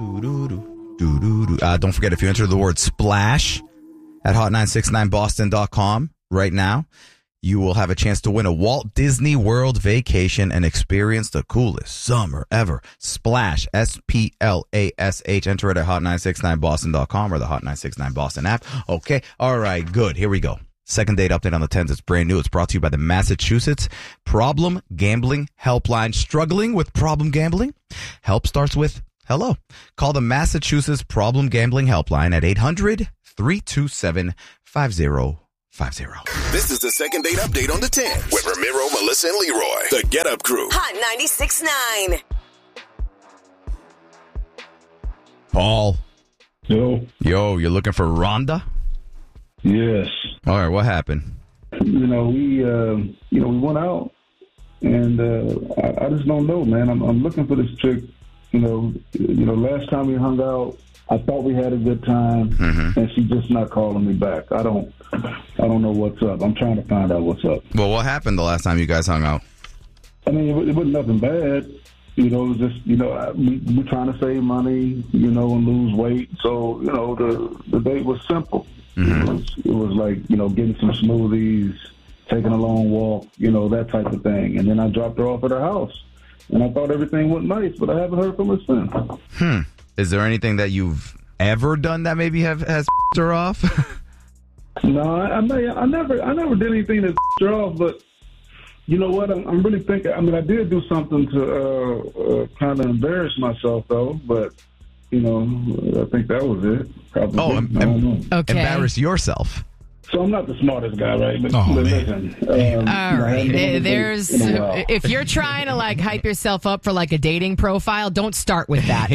Don't forget, if you enter the word SPLASH at hot969boston.com right now, you will have a chance to win a Walt Disney World vacation and experience the coolest summer ever. Splash, SPLASH. Enter it at hot969boston.com or the Hot 969 Boston app. Okay. All right. Good. Here we go. Second date update on the 10th. It's brand new. It's brought to you by the Massachusetts Problem Gambling Helpline. Struggling with problem gambling? Help starts with hello. Call the Massachusetts Problem Gambling Helpline at 800-327-5050. This is the second date update on the 10th with Ramiro, Melissa, and Leroy. The Get Up Crew. Hot 96.9. Paul. Yo. Yo, you're looking for Rhonda? Yes. All right, what happened? We went out, and I just don't know, man. I'm looking for this chick. Last time we hung out, I thought we had a good time, and she's just not calling me back. I don't know what's up. I'm trying to find out what's up. Well, what happened the last time you guys hung out? I mean, it wasn't nothing bad. It was just, we're trying to save money, and lose weight. So, the date was simple. It was like, getting some smoothies, taking a long walk, that type of thing. And then I dropped her off at her house, and I thought everything went nice, but I haven't heard from her since. Is there anything that you've ever done that maybe has her off? No, I never did anything to her off, but you know what? I'm really thinking. I mean, I did do something to kind of embarrass myself, though. But I think that was it. Probably. Oh, I don't know. Okay. Embarrass yourself. So I'm not the smartest guy, right? But, listen, All right. If you're trying to hype yourself up for a dating profile, don't start with that.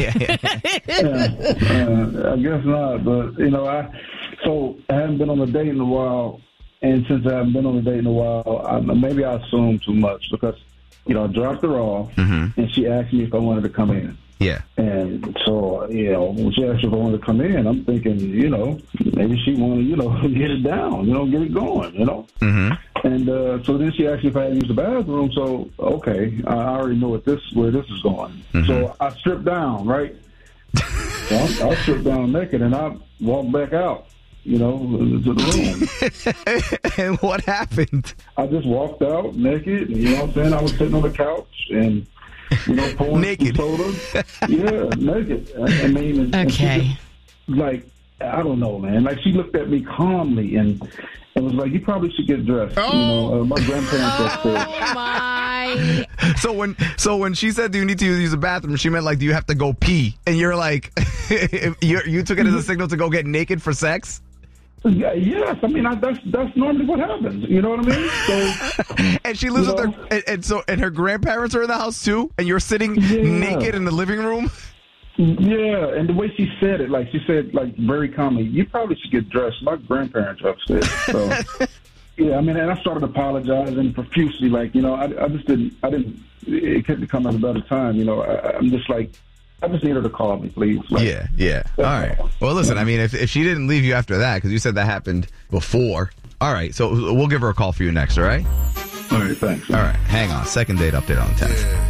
I guess not, but so I haven't been on a date in a while, and since I haven't been on a date in a while, maybe I assumed too much because I dropped her off, and she asked me if I wanted to come in. Yeah. And so, when she asked if I wanted to come in, I'm thinking, maybe she wanted, get it down, get it going, And so then she asked me if I had to use the bathroom. So, okay, I already know where this is going. So I stripped down, right? So I stripped down naked, and I walked back out, to the room. And what happened? I just walked out naked, and, I was sitting on the couch, and pouring naked soda. Yeah, naked. I mean, okay. I don't know, man. She looked at me calmly and was like, "You probably should get dressed." My grandparents upstairs. Oh my! So when she said, "Do you need to use the bathroom?" She meant do you have to go pee? And you're like, you took it as a signal to go get naked for sex. Yes, I mean that's normally what happens. You know what I mean? So, and she lives with her, and her grandparents are in the house too, and you're sitting naked in the living room. Yeah, and the way she said it, she said very calmly, "You probably should get dressed." My grandparents are upstairs, so yeah. I mean, and I started apologizing profusely, I didn't. It couldn't come at a better time, I'm just I just need her to call me, please. Yeah. All right. Well, listen, I mean, if she didn't leave you after that, because you said that happened before. All right. So we'll give her a call for you next, all right? All right, thanks. All right. Hang on. Second date update on the 10th.